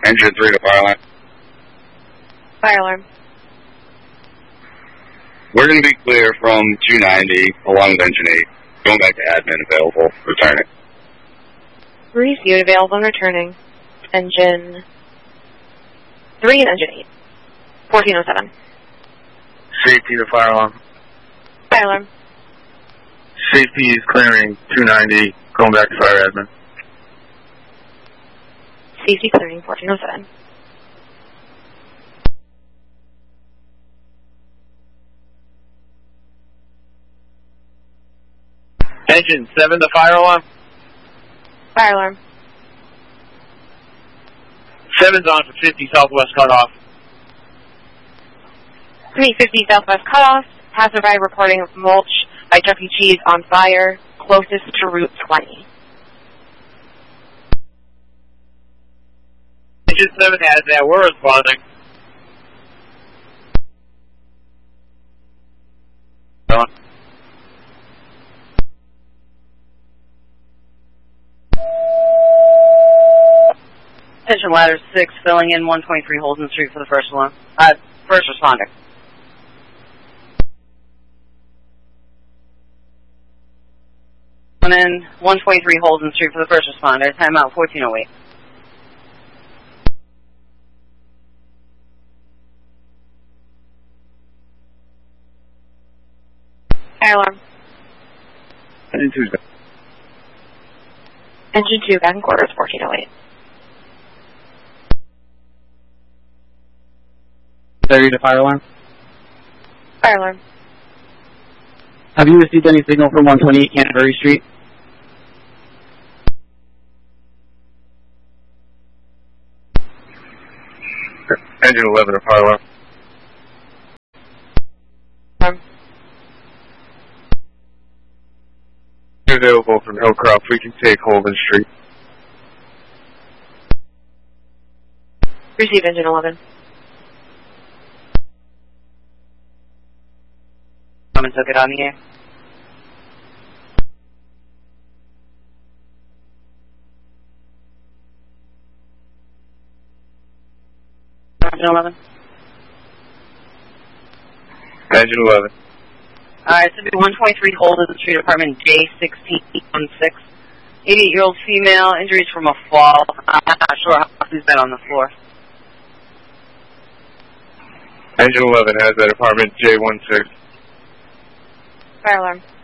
Engine 3 to fire alarm. Fire alarm. We're going to be clear from 290 along with engine 8. Going back to admin available. Returning. Received available and returning. Engine 3 and engine 8. 1407. Safety to fire alarm. Fire alarm. Safety is clearing 290, going back to fire admin. Safety clearing 1407. Engine 7 to fire alarm. Fire alarm. 7's on for 50 Southwest cutoff. 350 Southwest cutoff. Passerby reporting mulch by Chuck E. Cheese on fire, closest to Route 20. Engine 7 has that. We're responding. Attention ladder 6, filling in 123 Holden Street for the first one. First responder. And then 123 Holden Street for the first responder. Timeout 1408. Fire alarm. Engine 2's back. Engine 2 back in quarters 1408. 30 to fire alarm. Fire alarm. Have you received any signal from 128 Canterbury Street? Engine 11 to fire alarm. Available from Hillcrop. We can take Holden Street. Receive engine 11. Someone took it on the air. Engine 11. Engine 11. Alright, so 123 Holden Street, apartment J1616. 88-year-old female, injuries from a fall. I'm not sure who's been on the floor. Engine 11 has that apartment J16. Fire alarm.